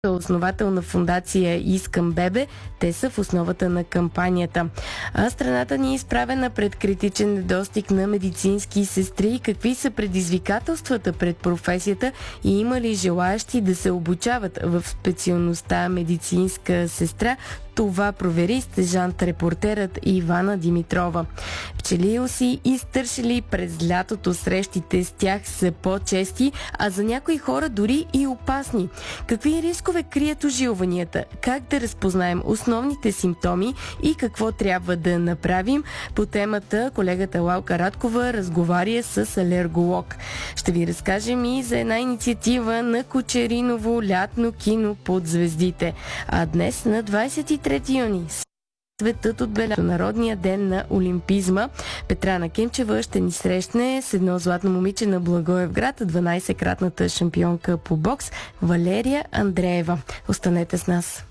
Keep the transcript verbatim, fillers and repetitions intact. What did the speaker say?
основател на фондация Искам бебе. Те са в основата на кампанията. А страната ни е изправена пред критичен недостиг на медицински сестри. Какви са предизвикателствата пред професията и има ли желаящи да се обучават в специалността медицинска сестра? Това провери стежант-репортерът Ивана Димитрова. Пчелил си изтършили през лятото, срещите с тях са по-чести, а за някои хора дори и опасни. Какви рискове крият ожилванията? Как да разпознаем основните симптоми и какво трябва да направим? По темата колегата Лалка Радкова разговаря с алерголог. Ще ви разкажем и за една инициатива на Кочериново лятно кино под звездите. А днес на двадесет и трети юни светът отбелязва Народния ден на олимпизма. Петрана Кемчева ще ни срещне с едно златно момиче на Благоевград, дванадесеткратната шампионка по бокс Валерия Андреева. Останете с нас.